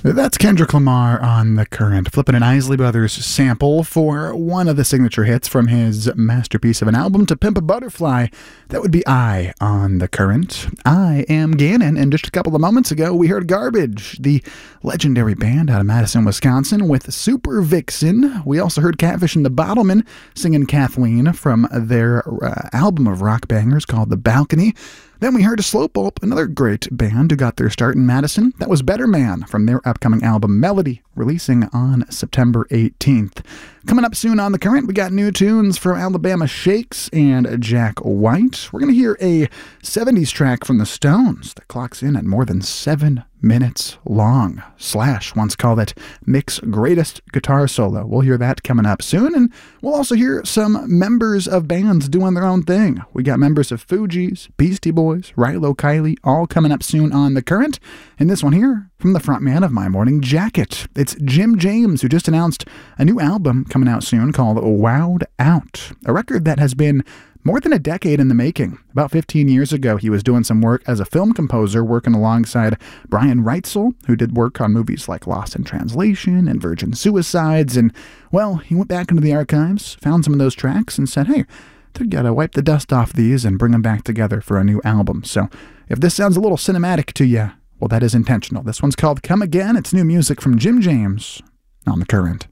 That's Kendrick Lamar on The Current, flipping an Isley Brothers sample for one of the signature hits from his masterpiece of an album, To Pimp a Butterfly. That would be I on The Current. I am Gannon, and just a couple of moments ago, we heard Garbage, the legendary band out of Madison, Wisconsin, with Super Vixen. We also heard Catfish and the Bottlemen singing Kathleen from their album of rock bangers called The Balcony. Then we heard a Slowpoke, another great band who got their start in Madison. That was Better Man from their upcoming album Melody, releasing on September 18th. Coming up soon on The Current, we got new tunes from Alabama Shakes and Jack White. We're going to hear a 70s track from the Stones that clocks in at more than 7 minutes long. Slash once called it Mick's greatest guitar solo. We'll hear that coming up soon, and we'll also hear some members of bands doing their own thing. We got members of Fugees, Beastie Boys, Rilo Kiley, all coming up soon on The Current. And this one here from the frontman of My Morning Jacket. It's Jim James, who just announced a new album coming out soon called Wowed Out, a record that has been more than a decade in the making. About 15 years ago, he was doing some work as a film composer, working alongside Brian Reitzel, who did work on movies like Lost in Translation and Virgin Suicides. And, well, he went back into the archives, found some of those tracks, and said, hey, I gotta wipe the dust off these and bring them back together for a new album. So if this sounds a little cinematic to you, well, that is intentional. This one's called Come Again. It's new music from Jim James on The Current.